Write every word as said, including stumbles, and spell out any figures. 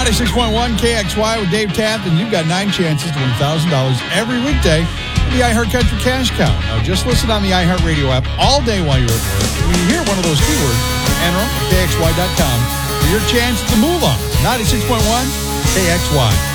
ninety-six point one K X Y with Dave Taft, and you've got nine chances to win one thousand dollars every weekday with the iHeart Country Cash Cow. Now, just listen on the iHeartRadio app all day while you're at work. When you hear one of those keywords, enter them at K X Y dot com for your chance to moolah. ninety-six point one K X Y.